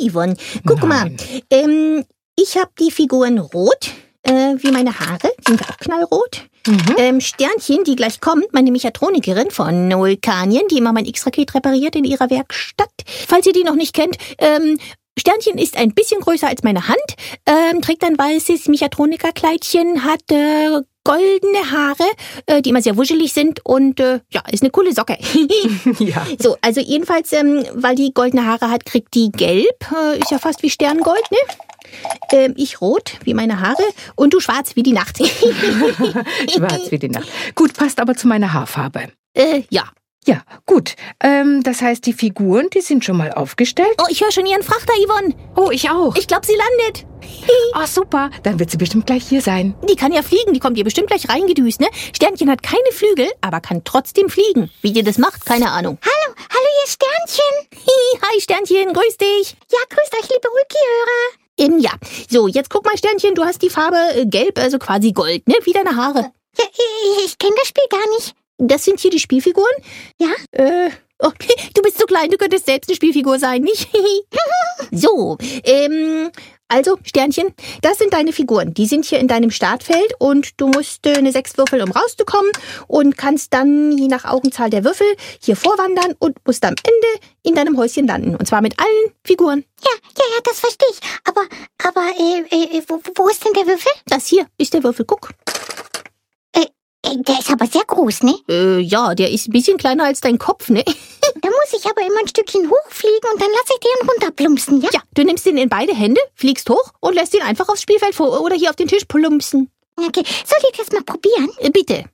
Yvonne, guck mal. Ich habe die Figuren rot, wie meine Haare, die sind auch knallrot. Sternchen, die gleich kommt, meine Mechatronikerin von Vulkanien, die immer mein X-Raket repariert in ihrer Werkstatt. Falls ihr die noch nicht kennt, Sternchen ist ein bisschen größer als meine Hand, trägt ein weißes Mechatronikerkleidchen, hat goldene Haare, die immer sehr wuschelig sind und ist eine coole Socke. Ja. So, also jedenfalls, weil die goldene Haare hat, kriegt die gelb, ist ja fast wie Sterngold, ne? Ich rot, wie meine Haare, und du schwarz wie die Nacht. Schwarz wie die Nacht. Gut, passt aber zu meiner Haarfarbe. Ja. Ja, gut. Das heißt, die Figuren, die sind schon mal aufgestellt. Oh, ich höre schon ihren Frachter, Yvonne. Oh, ich auch. Ich glaube, sie landet. Oh, super. Dann wird sie bestimmt gleich hier sein. Die kann ja fliegen, die kommt hier bestimmt gleich reingedüst, ne? Sternchen hat keine Flügel, aber kann trotzdem fliegen. Wie die das macht, keine Ahnung. Hallo, ihr Sternchen. Hi, Sternchen, grüß dich. Ja, grüßt euch, liebe Ulki-Hörer. Ja, so, jetzt guck mal, Sternchen, du hast die Farbe gelb, also quasi Gold, ne? Wie deine Haare. Ja, ich kenne das Spiel gar nicht. Das sind hier die Spielfiguren? Ja? Okay, du bist so klein, du könntest selbst eine Spielfigur sein, nicht? So, also, Sternchen, das sind deine Figuren. Die sind hier in deinem Startfeld und du musst eine 6 würfeln, um rauszukommen und kannst dann, je nach Augenzahl der Würfel, hier vorwandern und musst am Ende in deinem Häuschen landen. Und zwar mit allen Figuren. Ja, das verstehe ich. Aber, wo ist denn der Würfel? Das hier ist der Würfel, guck. Der ist aber sehr groß, ne? Ja, der ist ein bisschen kleiner als dein Kopf, ne? Da muss ich aber immer ein Stückchen hochfliegen und dann lasse ich den runterplumpsen, ja? Ja, du nimmst ihn in beide Hände, fliegst hoch und lässt ihn einfach aufs Spielfeld vor oder hier auf den Tisch plumpsen. Okay, soll ich das mal probieren? Bitte.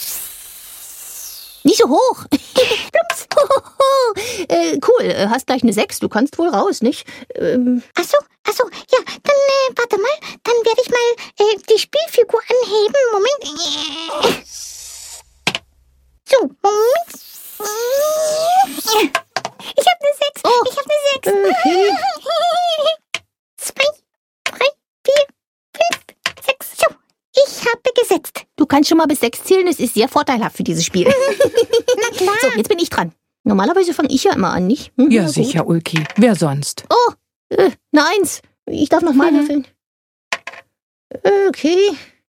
Nicht so hoch. Plumps. Cool, hast gleich eine 6, du kannst wohl raus, nicht? Ach so, ja, dann, warte mal, dann werde ich mal die Spielfigur anheben. Moment. So, Moment. Ich habe eine 6. Oh. Ich habe eine 6. Okay. 2, 3, 4, 5, 6. So, ich habe gesetzt. Du kannst schon mal bis 6 zählen, es ist sehr vorteilhaft für dieses Spiel. Na klar. So, jetzt bin ich dran. Normalerweise fange ich ja immer an, nicht? Ja, gut. sicher, Ulki. Wer sonst? Oh, eine 1. Ich darf nochmal würfeln. Okay.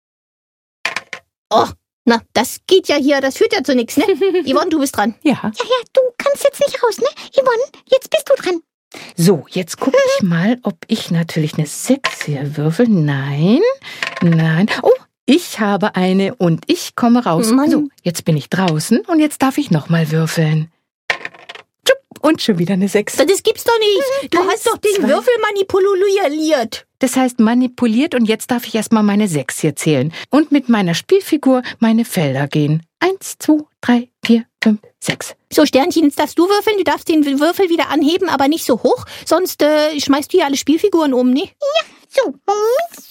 Oh, na, das geht ja hier, das führt ja zu nichts, ne? Yvonne, du bist dran. Ja. Ja, du kannst jetzt nicht raus, ne? Yvonne, jetzt bist du dran. So, jetzt gucke ich mal, ob ich natürlich eine 6 hier würfel. Nein. Oh, ich habe eine und ich komme raus. Mann. So, jetzt bin ich draußen und jetzt darf ich nochmal würfeln. Tschupp, und schon wieder eine 6. Das gibt's doch nicht. Du 1, hast doch den 2. Würfel manipuliert. Das heißt manipuliert und jetzt darf ich erstmal meine 6 hier zählen und mit meiner Spielfigur meine Felder gehen. 1, 2, 3, 4, 5, 6. So, Sternchen, jetzt darfst du würfeln. Du darfst den Würfel wieder anheben, aber nicht so hoch. Sonst schmeißt du hier alle Spielfiguren um, ne? So, Moment.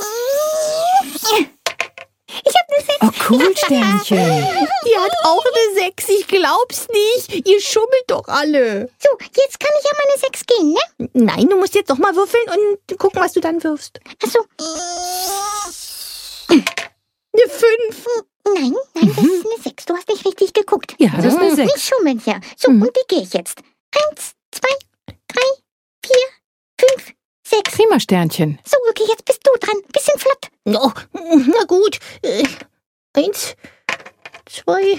Ich habe eine 6. Oh, cool, Sternchen. Die hat auch eine 6. Ich glaub's nicht. Ihr schummelt doch alle. So, jetzt kann ich ja meine 6 gehen, ne? Nein, du musst jetzt noch mal würfeln und gucken, was du dann wirfst. Achso. Eine 5. Nein, das ist eine 6. Du hast nicht richtig geguckt. Ja, das ist eine 6. Nicht schummeln hier. So, und die gehe ich jetzt. 1, 2, 3, 4, 5, 6. Prima, Sternchen. So, okay, jetzt bist du dran. Bisschen flott. Oh, na gut. 1, 2.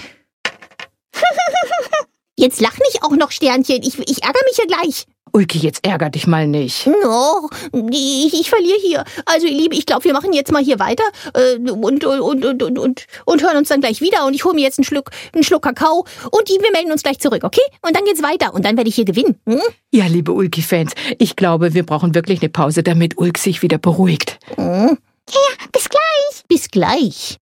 Jetzt lach nicht auch noch, Sternchen. Ich ärgere mich ja gleich. Ulki, jetzt ärger dich mal nicht. Oh, ich verliere hier. Also, ihr Liebe, ich glaube, wir machen jetzt mal hier weiter und hören uns dann gleich wieder. Und ich hole mir jetzt einen Schluck Kakao und wir melden uns gleich zurück, okay? Und dann geht's weiter und dann werde ich hier gewinnen. Hm? Ja, liebe Ulki-Fans, ich glaube, wir brauchen wirklich eine Pause, damit Ulk sich wieder beruhigt. Hm? Ja, bis gleich. Bis gleich.